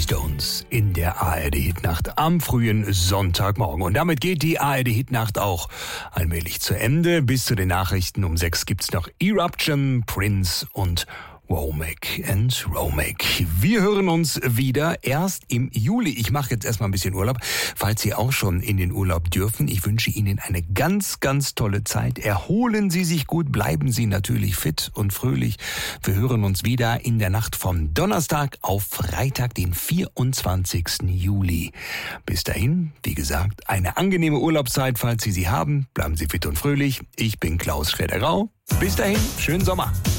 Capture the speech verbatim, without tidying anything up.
Stones in der A R D-Hitnacht am frühen Sonntagmorgen. Und damit geht die A R D-Hitnacht auch allmählich zu Ende. Bis zu den Nachrichten um sechs gibt's noch Eruption, Prince und Womack and Romack. Wir hören uns wieder erst im Juli. Ich mache jetzt erstmal ein bisschen Urlaub, falls Sie auch schon in den Urlaub dürfen. Ich wünsche Ihnen eine ganz, ganz tolle Zeit. Erholen Sie sich gut, bleiben Sie natürlich fit und fröhlich. Wir hören uns wieder in der Nacht von Donnerstag auf Freitag, den vierundzwanzigsten Juli. Bis dahin, wie gesagt, eine angenehme Urlaubszeit, falls Sie sie haben. Bleiben Sie fit und fröhlich. Ich bin Klaus Schroeder-Rau. Bis dahin, schönen Sommer.